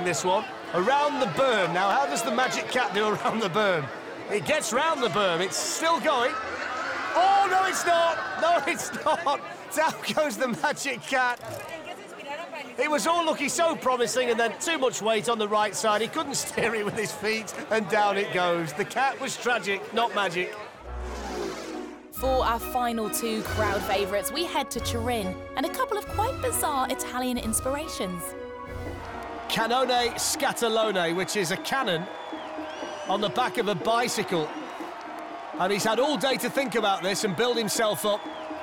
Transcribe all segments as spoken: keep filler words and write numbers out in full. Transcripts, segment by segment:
this one. Around the berm. Now, how does the Magic Cat do around the berm? It gets round the berm. It's still going. Oh, no, it's not. No, it's not. Down goes the Magic Cat. It was all looking so promising, and then too much weight on the right side. He couldn't steer it with his feet, and down it goes. The cat was tragic, not magic. For our final two crowd favourites, we head to Turin and a couple of quite bizarre Italian inspirations. Cannone Scatolone, which is a cannon on the back of a bicycle. And he's had all day to think about this and build himself up.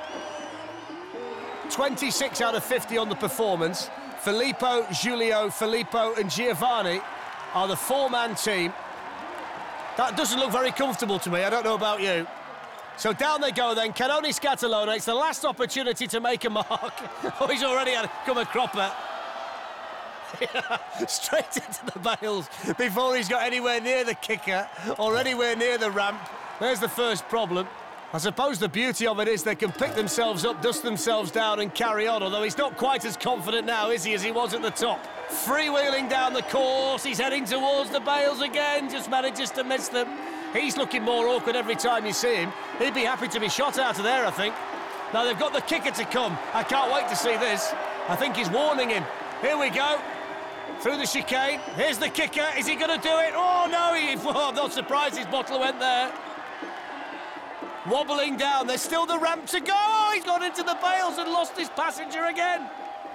twenty-six out of fifty on the performance. Filippo, Giulio, Filippo and Giovanni are the four-man team. That doesn't look very comfortable to me. I don't know about you. So down they go then. Cannone Scatolone. It's the last opportunity to make a mark. Oh, he's already had come a cropper. Straight into the bails before he's got anywhere near the kicker or anywhere near the ramp. There's the first problem. I suppose the beauty of it is they can pick themselves up, dust themselves down and carry on, although he's not quite as confident now, is he, as he was at the top. Freewheeling down the course, he's heading towards the bails again, just manages to miss them. He's looking more awkward every time you see him. He'd be happy to be shot out of there, I think. Now they've got the kicker to come. I can't wait to see this. I think he's warning him. Here we go. Through the chicane. Here's the kicker. Is he going to do it? Oh, no. He, oh, I'm not surprised his bottle went there. Wobbling down. There's still the ramp to go. Oh, he's gone into the bails and lost his passenger again.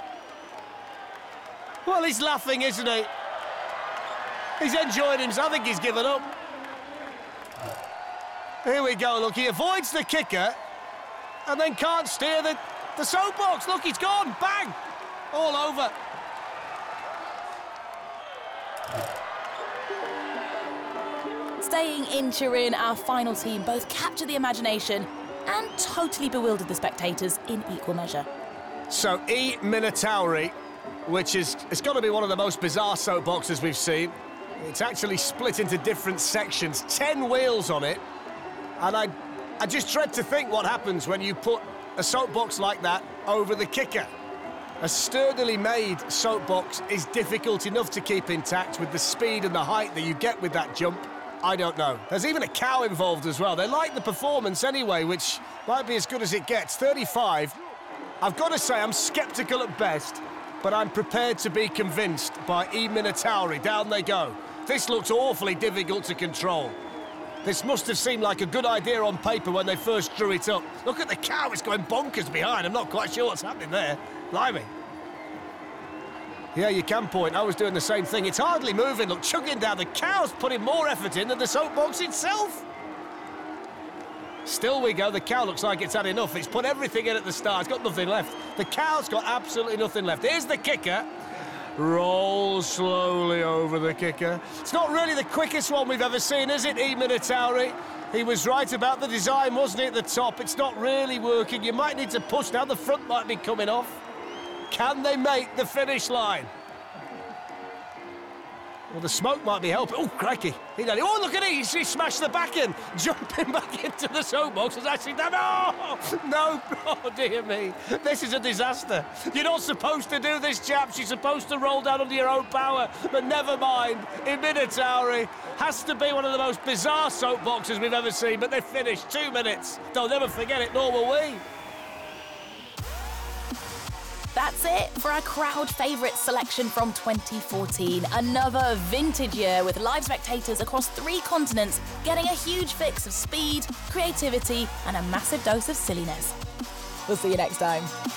Well, he's laughing, isn't he? He's enjoying himself. I think he's given up. Here we go. Look, he avoids the kicker and then can't steer the, the soapbox. Look, he's gone. Bang. All over. Staying in Turin, our final team both captured the imagination and totally bewildered the spectators in equal measure. So, I Minotauri, which is it's got to be one of the most bizarre soapboxes we've seen. It's actually split into different sections, ten wheels on it. And I, I just dread to think what happens when you put a soapbox like that over the kicker. A sturdily made soapbox is difficult enough to keep intact with the speed and the height that you get with that jump. I don't know. There's even a cow involved as well. They like the performance anyway, which might be as good as it gets. thirty-five. I've got to say, I'm sceptical at best, but I'm prepared to be convinced by I Minotauri. Down they go. This looks awfully difficult to control. This must have seemed like a good idea on paper when they first drew it up. Look at the cow, it's going bonkers behind. I'm not quite sure what's happening there. Blimey. Yeah, you can point. I was doing the same thing. It's hardly moving. Look, chugging down. The cow's putting more effort in than the soapbox itself. Still we go. The cow looks like it's had enough. It's put everything in at the start. It's got nothing left. The cow's got absolutely nothing left. Here's the kicker. Rolls slowly over the kicker. It's not really the quickest one we've ever seen, is it, I Minotauri? He was right about the design, wasn't he, at the top? It's not really working. You might need to push now. The front might be coming off. Can they make the finish line? Well, the smoke might be helping. Oh, crikey. He done it. Oh, look at it. He smashed the back end. Jumping back into the soapbox has actually done... Oh, no. Oh, dear me. This is a disaster. You're not supposed to do this, chaps. You're supposed to roll down under your own power. But never mind. I Minotauri has to be one of the most bizarre soapboxes we've ever seen. But they finished two minutes. They'll never forget it, nor will we. That's it for our crowd favourite selection from twenty fourteen. Another vintage year with live spectators across three continents getting a huge fix of speed, creativity and a massive dose of silliness. We'll see you next time.